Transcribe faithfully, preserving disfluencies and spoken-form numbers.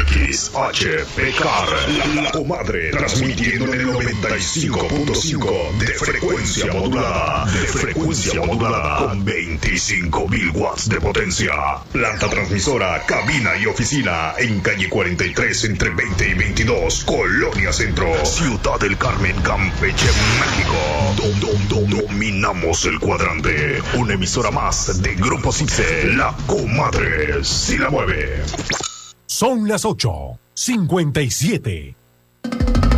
X H P K R, la comadre, transmitiendo en el noventa y cinco punto cinco de frecuencia modulada, de frecuencia modulada, con veinticinco mil watts de potencia. Planta transmisora, cabina y oficina en calle cuarenta y tres entre veinte y veintidós, Colonia Centro, Ciudad del Carmen, Campeche, México. Dom, dom, dom, dominamos el cuadrante. Una emisora más de Grupo Cipse, la comadre si la mueve. Son las ocho, cincuenta y siete.